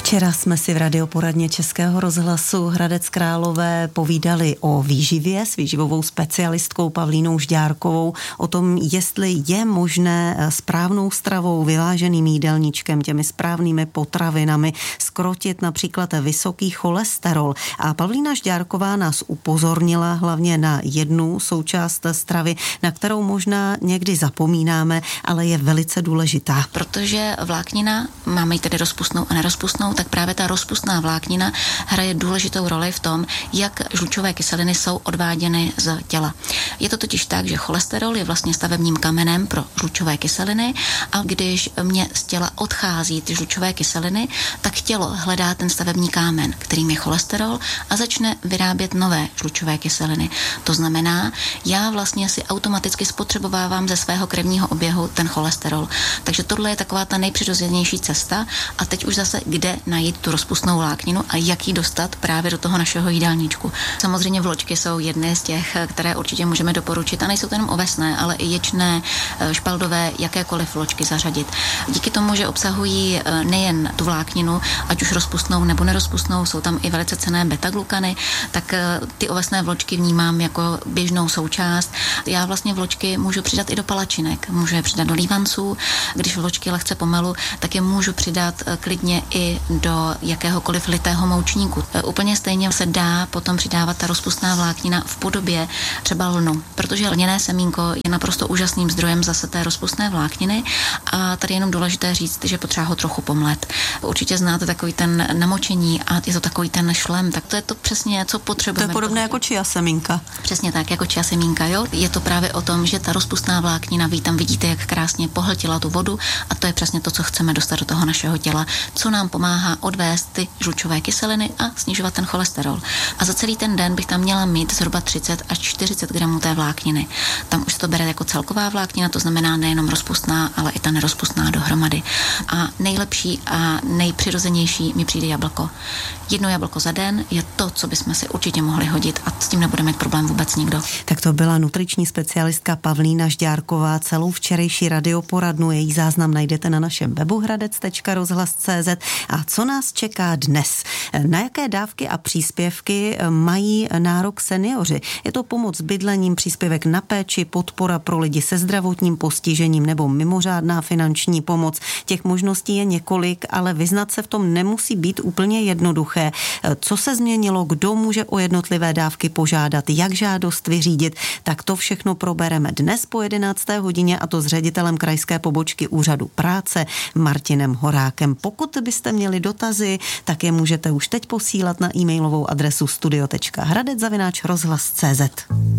Včera jsme si v radioporadně Českého rozhlasu Hradec Králové povídali o výživě s výživovou specialistkou Pavlínou Žďárkovou, o tom, jestli je možné správnou stravou, vyváženým jídelníčkem, těmi správnými potravinami zkrotit například vysoký cholesterol. A Pavlína Žďárková nás upozornila hlavně na jednu součást stravy, na kterou možná někdy zapomínáme, ale je velice důležitá. Protože vláknina, máme ji tedy rozpustnou a nerozpustnou, tak právě ta rozpustná vláknina hraje důležitou roli v tom, jak žlučové kyseliny jsou odváděny z těla. Je to totiž tak, že cholesterol je vlastně stavebním kamenem pro žlučové kyseliny a když mě z těla odchází ty žlučové kyseliny, tak tělo hledá ten stavební kámen, kterým je cholesterol, a začne vyrábět nové žlučové kyseliny. To znamená, já vlastně si automaticky spotřebovávám ze svého krevního oběhu ten cholesterol. Takže tohle je taková ta nejpřirozenější cesta. A teď už zase, kde najít tu rozpustnou vlákninu a jak ji dostat právě do toho našeho jídelníčku. Samozřejmě vločky jsou jedny z těch, které určitě můžeme doporučit, a nejsou to jenom ovesné, ale i ječné, špaldové, jakékoliv vločky zařadit. Díky tomu, že obsahují nejen tu vlákninu, ať už rozpustnou nebo nerozpustnou, jsou tam i velice cenné beta-glukany, tak ty ovesné vločky vnímám jako běžnou součást. Já vlastně vločky můžu přidat i do palačinek, můžu je přidat do lívanců, když vločky lehce pomelu, tak je můžu přidat klidně i do jakéhokoliv litého moučníku. Úplně stejně se dá potom přidávat ta rozpustná vláknina v podobě třeba lnu, protože lněné semínko je naprosto úžasným zdrojem zase té rozpustné vlákniny a tady je jenom důležité říct, že potřeba ho trochu pomlet. Určitě znáte takový ten namočení a je to takový ten šlem, tak to je to přesně, co potřebujeme. To je podobné jako chia semínka. Přesně tak, jako chia semínka, jo. Je to právě o tom, že ta rozpustná vláknina, vy tam vidíte, jak krásně pohltila tu vodu, a to je přesně to, co chceme dostat do toho našeho těla, co nám pomáhá odvést ty žlučové kyseliny a snižovat ten cholesterol. A za celý ten den bych tam měla mít zhruba 30 až 40 gramů té vlákniny. Tam už se to bere jako celková vláknina, to znamená nejenom rozpustná, ale i ta nerozpustná dohromady. A nejlepší a nejpřirozenější mi přijde jablko. Jedno jablko za den je to, co bychom si určitě mohli hodit, a s tím nebude mít problém vůbec nikdo. Tak to byla nutriční specialistka Pavlína Žďárková. Celou včerejší radioporadnu, její záznam najdete na našem webu hradec.rozhlas.cz. A co nás čeká dnes? Na jaké dávky a příspěvky mají nárok seniori? Je to pomoc s bydlením, příspěvek na péči, podpora pro lidi se zdravotním postižením nebo mimořádná finanční pomoc. Těch možností je několik, ale vyznat se v tom nemusí být úplně jednoduché. Co se změnilo, kdo může o jednotlivé dávky požádat, jak žádost vyřídit, tak to všechno probereme dnes po 11. hodině, a to s ředitelem krajské pobočky Úřadu práce Martinem Horákem. Pokud byste měli dotazy, tak je můžete už teď posílat na e-mailovou adresu studio.hradec@rozhlas.cz.